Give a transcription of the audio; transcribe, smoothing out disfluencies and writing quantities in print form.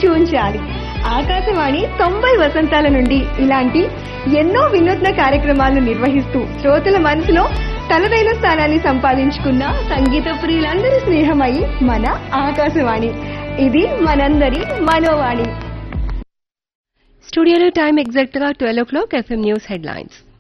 Tune చేయాలి. ఆకాశవాణి 90 వసంతాల నుండి ఇలాంటి ఎన్నో వినూత్న కార్యక్రమాలను నిర్వహిస్తూ శ్రోతల మనసులో తనదైన స్థానాన్ని సంపాదించుకున్న సంగీత ప్రియులందరి స్నేహమై మన ఆకాశవాణి. ఇది మనందరి మనోవాణి. స్టూడియోలో టైం ఎగ్జాక్ట్ గా 12 o'clock. FM news headlines.